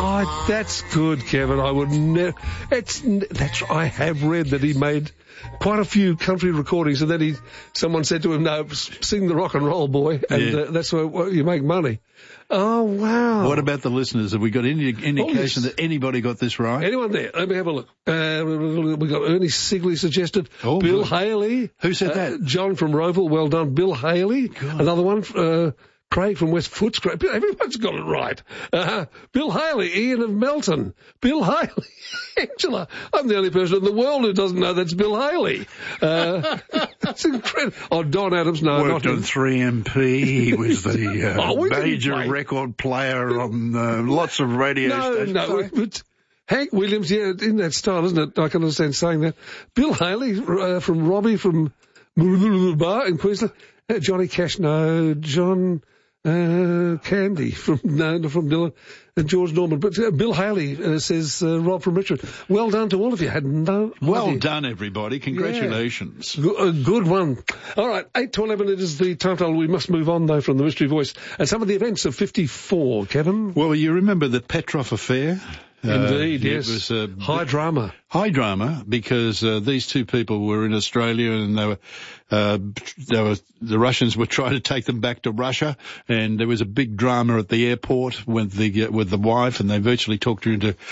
Oh, that's good, Kevin. I would never. I have read that he made quite a few country recordings, and then someone said to him, "No, sing the rock and roll, boy," and that's where you make money. Oh, wow. What about the listeners? Have we got any indication that anybody got this right? Anyone there? Let me have a look. We got Ernie Sigley suggested. Oh, Bill good. Haley. Who said that? John from Roval. Well done, Bill Haley. God. Another one, Craig from West Footscray. Everyone's got it right. Bill Haley, Ian of Melton. Bill Haley. Angela. I'm the only person in the world who doesn't know that's Bill Haley. It's incredible. Oh, Don Adams. No, worked not on him. 3MP. He was the major record player on lots of radio stations. No, but Hank Williams, in that style, isn't it? I can understand saying that. Bill Haley from Robbie from Bar in Queensland. Johnny Cash, no. John Candy from Dylan. And George Norman. But Bill Haley says, Rob from Richmond. Well done to all of you. Had no Well idea. done, everybody. Congratulations. Yeah. Good one. All right, 8 to 11, it is the time total. We must move on, though, from the Mystery Voice. And some of the events of 54, Kevin. Well, you remember the Petrov affair? Indeed, yes. It was high drama. High drama because these two people were in Australia and the Russians were trying to take them back to Russia, and there was a big drama at the airport with the wife, and they virtually talked her into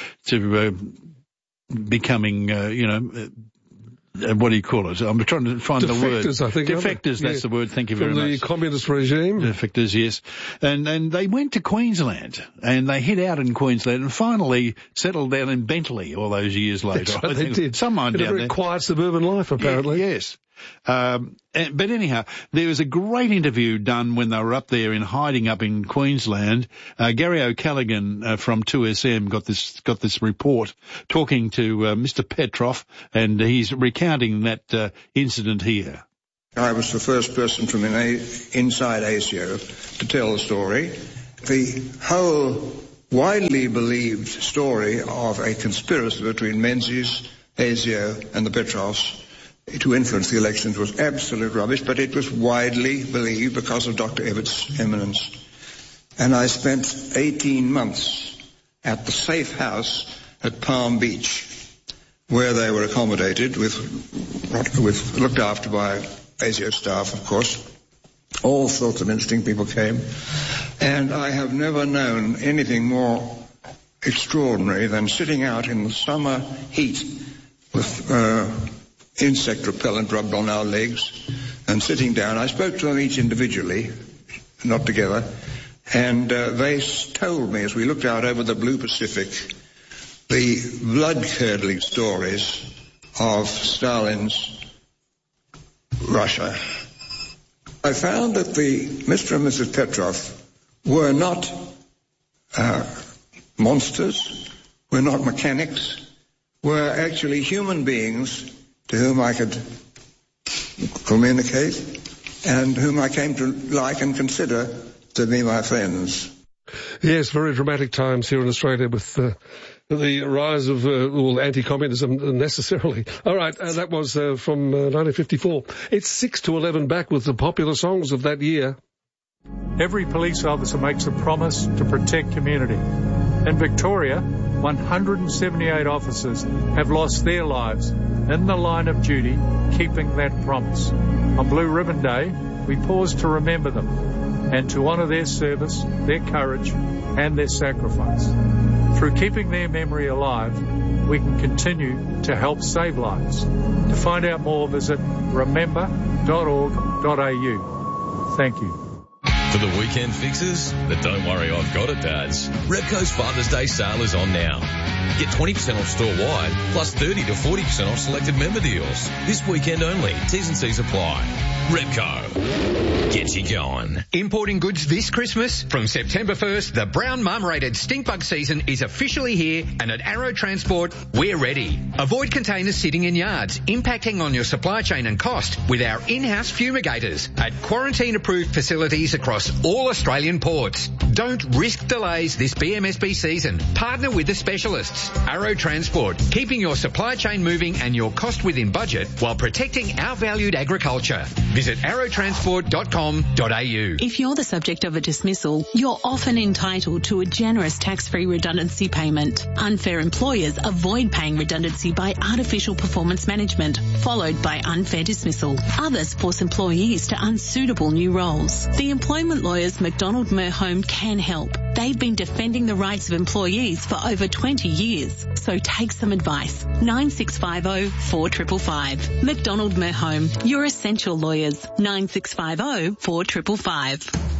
becoming what do you call it? I'm trying to find the word. Defectors, I think. Defectors, that's the word. Thank you very much. From the communist regime. Defectors, yes. And they went to Queensland, and they hid out in Queensland and finally settled down in Bentley all those years later. That's what they did. Someone down a very there. quiet suburban life, apparently. Yes. But anyhow, there was a great interview done when they were up there in hiding up in Queensland. Gary O'Callaghan from 2SM got this report talking to Mr. Petrov, and he's recounting that incident here. I was the first person from inside ASIO to tell the story. The whole widely believed story of a conspiracy between Menzies, ASIO and the Petrovs to influence the elections was absolute rubbish, but it was widely believed because of Dr. Evatt's eminence. And I spent 18 months at the safe house at Palm Beach, where they were accommodated with looked after by ASIO staff, of course. All sorts of interesting people came. And I have never known anything more extraordinary than sitting out in the summer heat with insect repellent rubbed on our legs and sitting down. I spoke to them each individually, not together, and they told me as we looked out over the blue Pacific the blood-curdling stories of Stalin's Russia. I found that the Mr. and Mrs. Petrov were not monsters, were not mechanics, were actually human beings to whom I could communicate and whom I came to like and consider to be my friends. Yes, very dramatic times here in Australia with the rise of anti-communism necessarily. All right, that was from 1954. It's 6 to 11 back with the popular songs of that year. Every police officer makes a promise to protect community. In Victoria, 178 officers have lost their lives in the line of duty, keeping that promise. On Blue Ribbon Day, we pause to remember them and to honour their service, their courage and their sacrifice. Through keeping their memory alive, we can continue to help save lives. To find out more, visit remember.org.au. Thank you. For the weekend fixes that don't worry, I've got it, dads. Repco's Father's Day sale is on now. Get 20% off store-wide, plus 30 to 40% off selected member deals. This weekend only. T's and C's apply. Repco. Get you going. Importing goods this Christmas? From September 1st, the brown marmorated stink bug season is officially here, and at Arrow Transport, we're ready. Avoid containers sitting in yards, impacting on your supply chain and cost with our in-house fumigators at quarantine-approved facilities across across all Australian ports. Don't risk delays this BMSB season. Partner with the specialists. Arrow Transport, keeping your supply chain moving and your cost within budget while protecting our valued agriculture. Visit arrowtransport.com.au. If you're the subject of a dismissal, you're often entitled to a generous tax-free redundancy payment. Unfair employers avoid paying redundancy by artificial performance management, followed by unfair dismissal. Others force employees to unsuitable new roles. The employment lawyers McDonald Merhome can help. They've been defending the rights of employees for over 20 years. So take some advice. 9650 4555. McDonald Merhome, your essential lawyers. 9650 4555.